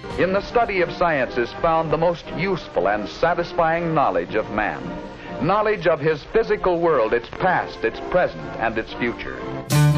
In the study of science is found the most useful and satisfying knowledge of man. Knowledge of his physical world, its past, its present, and its future.